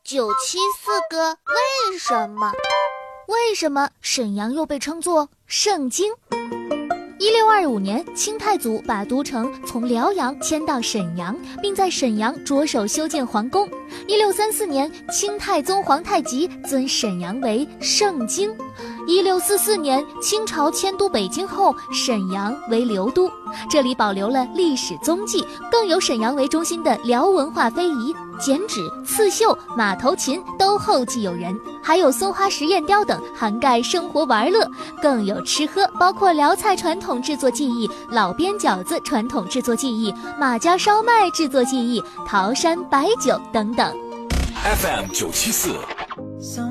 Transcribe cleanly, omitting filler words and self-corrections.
974个为什么？ 为什么沈阳又被称作圣经？1625年，清太祖把都城从辽阳迁到沈阳，并在沈阳着手修建皇宫。1634年，清太宗皇太极尊沈阳为圣京。1644年，清朝迁都北京后，沈阳为流都，这里保留了历史踪迹，更有沈阳为中心的辽文化非遗，剪纸、刺绣、马头琴都后继有人，还有松花石砚雕等，涵盖生活玩乐，更有吃喝，包括辽菜传统制作技艺、老边饺子传统制作技艺、马家烧麦制作技艺、桃山白酒等等。 FM 974